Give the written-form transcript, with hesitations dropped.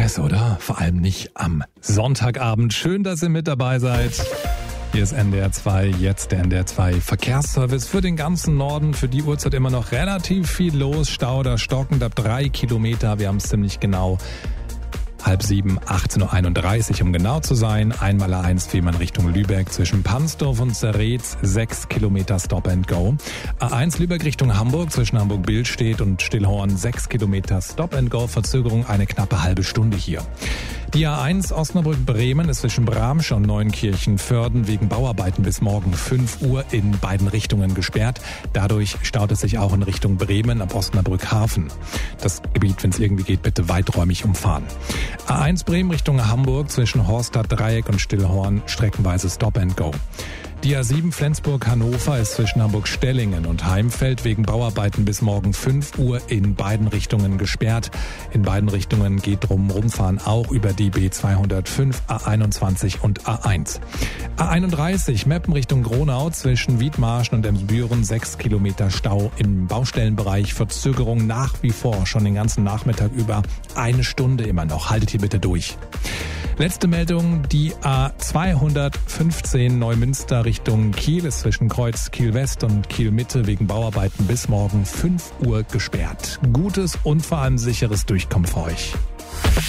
Stress, oder? Vor allem nicht am Sonntagabend. Schön, dass ihr mit dabei seid. Hier ist NDR 2, jetzt der NDR 2 Verkehrsservice für den ganzen Norden. Für die Uhrzeit immer noch relativ viel los. Stau da stockend ab 3 Kilometer. Wir haben es ziemlich genau. 6:30, 18:31 Uhr, um genau zu sein. Einmal A1 Fehmarn Richtung Lübeck zwischen Pansdorf und Zeretz, 6 Kilometer Stop and Go. A1 Lübeck Richtung Hamburg zwischen Hamburg-Billstedt und Stillhorn, 6 Kilometer Stop and Go. Verzögerung eine knappe halbe Stunde hier. Die A1 Osnabrück-Bremen ist zwischen Bramsch und Neunkirchen-Vörden wegen Bauarbeiten bis morgen 5 Uhr in beiden Richtungen gesperrt. Dadurch staut es sich auch in Richtung Bremen ab Osnabrück-Hafen. Das Gebiet, wenn es irgendwie geht, bitte weiträumig umfahren. A1 Bremen Richtung Hamburg zwischen Horstadt-Dreieck und Stillhorn streckenweise Stop and Go. Die A7 Flensburg-Hannover ist zwischen Hamburg-Stellingen und Heimfeld wegen Bauarbeiten bis morgen 5 Uhr in beiden Richtungen gesperrt. In beiden Richtungen geht drum rumfahren auch über die B205, A21 und A1. A31 Meppen Richtung Gronau zwischen Wiedmarschen und Emsbüren, 6 Kilometer Stau im Baustellenbereich. Verzögerung nach wie vor schon den ganzen Nachmittag über. 1 Stunde immer noch. Haltet hier bitte durch. Letzte Meldung, die A215 Neumünster Richtung Kiel ist zwischen Kreuz Kiel West und Kiel Mitte wegen Bauarbeiten bis morgen 5 Uhr gesperrt. Gutes und vor allem sicheres Durchkommen für euch.